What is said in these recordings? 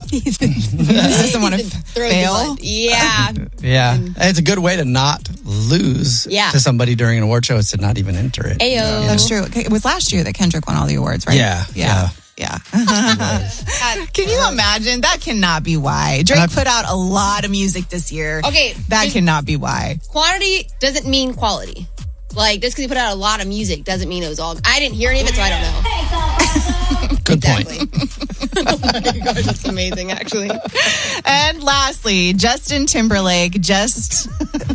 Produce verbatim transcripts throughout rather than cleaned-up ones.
He doesn't want to fail. Yeah. Yeah. It's a good way to not lose yeah. to somebody during an award show is to not even enter it. Ayo. Yeah. That's true. It was last year that Kendrick won all the awards, right? Yeah. Yeah. Yeah. yeah. Can you imagine? That cannot be why. Drake put out a lot of music this year. Okay. That cannot be why. Quantity doesn't mean quality. Like, just because he put out a lot of music doesn't mean it was all... I didn't hear any of it, so I don't know. Good exactly. point. Oh my gosh, that's amazing, actually. And lastly, Justin Timberlake just...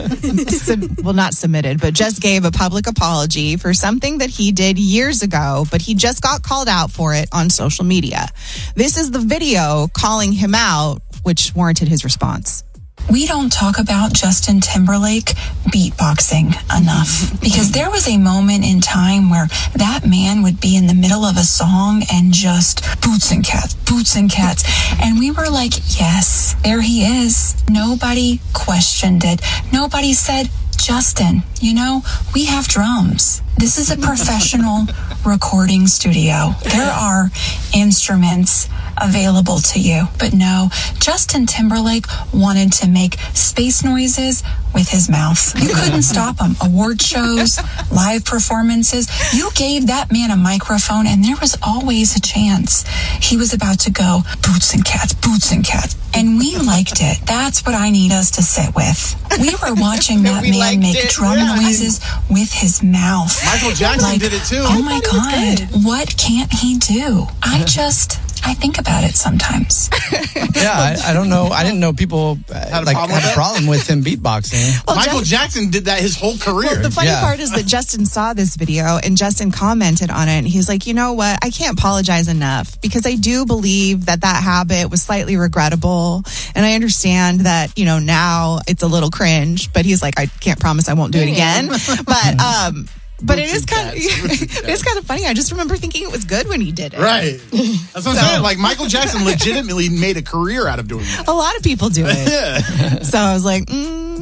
sub- well, not submitted, but just gave a public apology for something that he did years ago, but he just got called out for it on social media. This is the video calling him out, which warranted his response. We don't talk about Justin Timberlake beatboxing enough because there was a moment in time where that man would be in the middle of a song and just boots and cats, boots and cats. And we were like, yes, there he is. Nobody questioned it. Nobody said, Justin, you know, we have drums. This is a professional recording studio. There are instruments available to you. But no, Justin Timberlake wanted to make space noises with his mouth. You couldn't stop him. Award shows, live performances. You gave that man a microphone and there was always a chance he was about to go boots and cats, boots and cats. And we liked it. That's what I need us to sit with. We were watching that man make it. drum yeah, noises I mean, with his mouth. Michael Jackson like, did it too. Oh my God, what can't he do? I just... I think about it sometimes. Yeah, I, I don't know. I didn't know people uh, had a like problem, had a problem with him beatboxing. Well, Michael Jackson, Jackson did that his whole career. Well, the funny yeah. part is that Justin saw this video and Justin commented on it. And he's like, you know what? I can't apologize enough because I do believe that that habit was slightly regrettable. And I understand that, you know, now it's a little cringe, but he's like, I can't promise I won't do it again. But, um, But Boots it is kind of it's kind of funny. I just remember thinking it was good when he did it. Right. That's what so, I'm saying. Like Michael Jackson legitimately made a career out of doing that. A lot of people do it. Yeah. So I was like, mm,